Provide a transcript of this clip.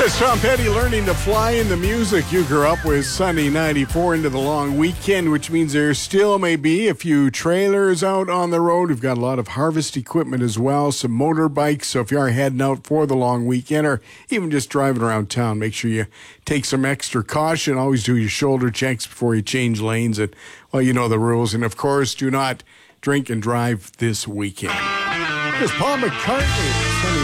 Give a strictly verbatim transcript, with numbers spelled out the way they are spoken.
This Tom Petty learning to fly in the music you grew up with. Sunday ninety-four into the long weekend, which means there still may be a few trailers out on the road. We've got a lot of harvest equipment as well, some motorbikes. So if you are heading out for the long weekend or even just driving around town, make sure you take some extra caution. Always do your shoulder checks before you change lanes. And, well, you know the rules. And, of course, do not drink and drive this weekend. Here's Paul McCartney. Sunday